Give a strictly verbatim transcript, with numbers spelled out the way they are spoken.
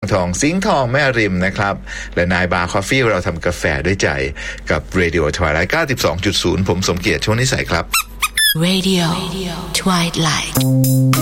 ทองสิงห์ทองแม่ริมนะครับและนายบาร์คอฟฟี่เราทำกาแฟด้วยใจกับ Radio Twilight เก้าสิบสองจุดศูนย์ ผมสมเกียรติช่วงนิสัยครับ Radio Twilight